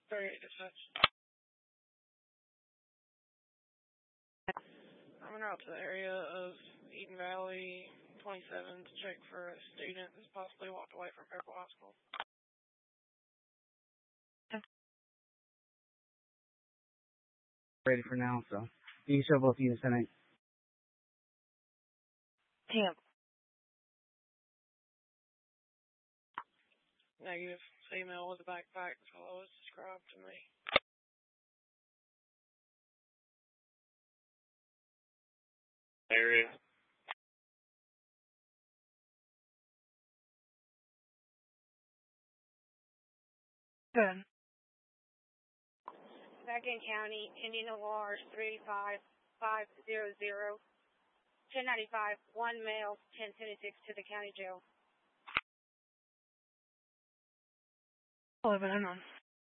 38 dispatch. I'm en route to the area of Eden Valley 27 to check for a student that's possibly walked away from Fairfield High School. Ready for now, so you can show both units tonight. Tim. Negative. Female with a backpack, fellow was described to me. Area. Good. Macon County, Indian Alarms 35500, 1095, one male, 1076 to the county jail. 11 and on.